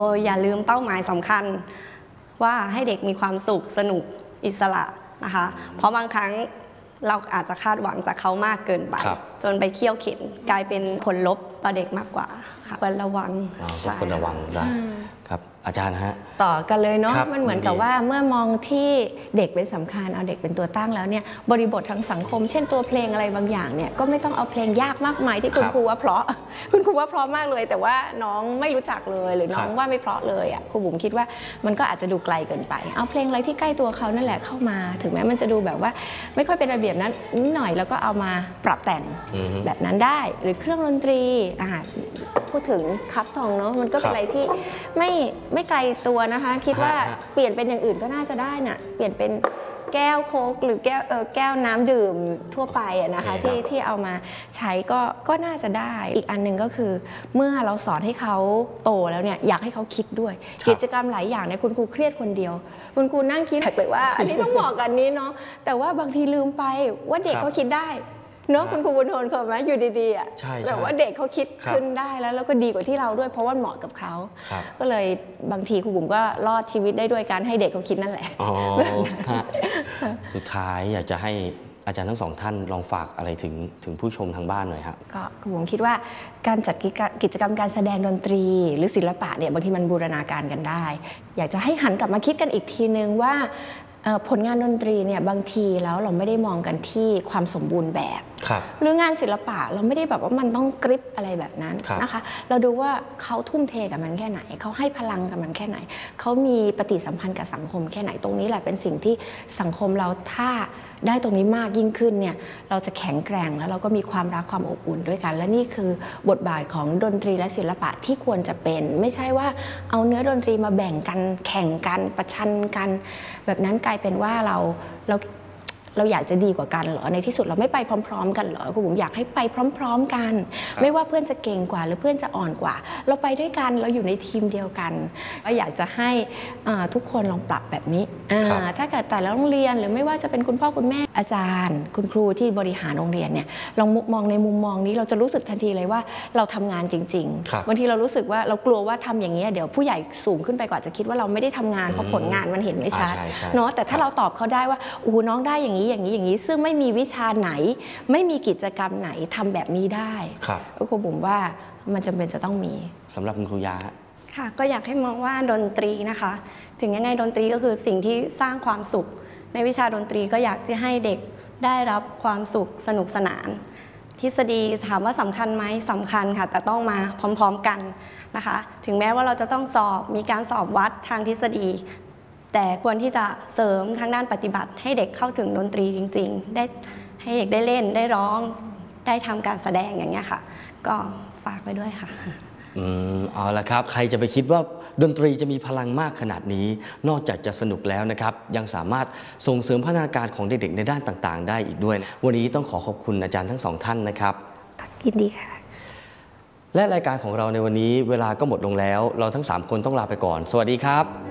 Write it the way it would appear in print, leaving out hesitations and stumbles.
อย่าลืมเป้าหมายสำคัญว่าให้เด็กมีความสุขสนุกอิสระนะคะเพราะบางครั้งเราอาจจะคาดหวังจากเขามากเกินไปจนไปเคี่ยวเข็นกลายเป็นผลลบต่อเด็กมากกว่าควรระวังควรระวังนะครับอาจารย์ฮะต่อกันเลยเนาะมันเหมือนกับว่าเมื่อมองที่เด็กเป็นสำคัญเอาเด็กเป็นตัวตั้งแล้วเนี่ยบริบททางสังคมเช่นตัวเพลงอะไรบางอย่างเนี่ยก็ไม่ต้องเอาเพลงยากมากมายที่คุณครูว่าเพราะคุณครูว่าเพราะมากเลยแต่ว่าน้องไม่รู้จักเลยหรือน้องว่าไม่เพราะเลยอ่ะครูบุ๋มคิดว่ามันก็อาจจะดูไกลเกินไปเอาเพลงอะไรที่ใกล้ตัวเขานั่นแหละเข้ามาถึงแม้มันจะดูแบบว่าไม่ค่อยเป็นระเบียบนั้นนิดหน่อยแล้วก็เอามาปรับแต่งแบบนั้นได้หรือเครื่องดนตรีพูดถึงคัพซองเนาะมันก็เป็นอะไรที่ไม่ไกลตัวนะคะคิดว่าเปลี่ยนเป็นอย่างอื่นก็น่าจะได้น่ะเปลี่ยนเป็นแก้วโค้กหรือแก้วน้ำดื่มทั่วไปนะคะที่เอามาใช้ก็น่าจะได้อีกอันหนึ่งก็คือเมื่อเราสอนให้เขาโตแล้วเนี่ยอยากให้เขาคิดด้วยกิจกรรมหลายอย่างเนี่ยคุณครูเครียดคนเดียวคุณครูนั่งคิดไปว่าอันนี้ต้องเหมาะกันนี้เนาะแต่ว่าบางทีลืมไปว่าเด็กเขาคิดได้เนาะคุณครูบุญโทนเคยไหมอยู่ดีๆอ่ะแต่ว่าเด็กเขาคิดขึ้นได้แล้วก็ดีกว่าที่เราด้วยเพราะว่าเหมาะกับเขาก็เลยบางทีครูบุ๋มก็รอดชีวิตได้ด้วยการให้เด็กเขาคิดนั่นแหละสุดท้ายอยากจะให้อาจารย์ทั้งสองท่านลองฝากอะไรถึงผู้ชมทางบ้านหน่อยครับก็ครูบุ๋มคิดว่าการจัดกิจกรรมการแสดงดนตรีหรือศิลปะเนี่ยบางทีมันบูรณาการกันได้อยากจะให้หันกลับมาคิดกันอีกทีนึงว่าผลงานดนตรีเนี่ยบางทีแล้วเราไม่ได้มองกันที่ความสมบูรณ์แบบหรืองานศิลปะเราไม่ได้แบบว่ามันต้องกริปอะไรแบบนั้นนะคะเราดูว่าเขาทุ่มเทกับมันแค่ไหนเขาให้พลังกับมันแค่ไหนเขามีปฏิสัมพันธ์กับสังคมแค่ไหนตรงนี้แหละเป็นสิ่งที่สังคมเราถ้าได้ตรงนี้มากยิ่งขึ้นเนี่ยเราจะแข็งแกร่งแล้วเราก็มีความรักความอบอุ่นด้วยกันและนี่คือบทบาทของดนตรีและศิลปะที่ควรจะเป็นไม่ใช่ว่าเอาเนื้อดนตรีมาแบ่งกันแข่งกันประชันกันแบบนั้นกลายเป็นว่าเราอยากจะดีกว่ากันเหรอในที่สุดเราไม่ไปพร้อมๆกันเหรอคุณผมอยากให้ไปพร้อมๆกันไม่ว่าเพื่อนจะเก่งกว่าหรือเพื่อนจะอ่อนกว่าเราไปด้วยกันเราอยู่ในทีมเดียวกันก็อยากจะให้ทุกคนลองปรับแบบนี้ถ้าเกิดแต่ละโรงเรียนหรือไม่ว่าจะเป็นคุณพ่อคุณแม่อาจารย์คุณครูที่บริหารโรงเรียนเนี่ยลองมองในมุมมองนี้เราจะรู้สึกทันทีเลยว่าเราทำงานจริงๆบางทีเรารู้สึกว่าเรากลัวว่าทำอย่างนี้เดี๋ยวผู้ใหญ่สูงขึ้นไปกว่าจะคิดว่าเราไม่ได้ทำงานเพราะผลงานมันเห็นไม่ชัดเนาะแต่ถ้าเราตอบเขาได้ว่าน้องได้อย่างนี้ซึ่งไม่มีวิชาไหนไม่มีกิจกรรมไหนทำแบบนี้ได้ครูบุ๋มว่ามันจำเป็นจะต้องมีสำหรับคุณครูยาค่ะก็อยากให้มองว่าดนตรีนะคะถึงยังไงดนตรีก็คือสิ่งที่สร้างความสุขในวิชาดนตรีก็อยากจะให้เด็กได้รับความสุขสนุกสนานทฤษฎีถามว่าสำคัญไหมสำคัญค่ะแต่ต้องมาพร้อมๆกันนะคะถึงแม้ว่าเราจะต้องมีการสอบวัดทางทฤษฎีแต่ควรที่จะเสริมทางด้านปฏิบัติให้เด็กเข้าถึงดนตรีจริงๆได้ให้เด็กได้เล่นได้ร้องได้ทำการแสดงอย่างเงี้ยค่ะก็ฝากไว้ด้วยค่ะเอาละครับใครจะไปคิดว่าดนตรีจะมีพลังมากขนาดนี้นอกจากจะสนุกแล้วนะครับยังสามารถส่งเสริมพัฒนาการของเด็กๆในด้านต่างๆได้อีกด้วยวันนี้ต้องขอบคุณอาจารย์ทั้งสองท่านนะครับยินดีค่ะและรายการของเราในวันนี้เวลาก็หมดลงแล้วเราทั้ง3คนต้องลาไปก่อนสวัสดีครับ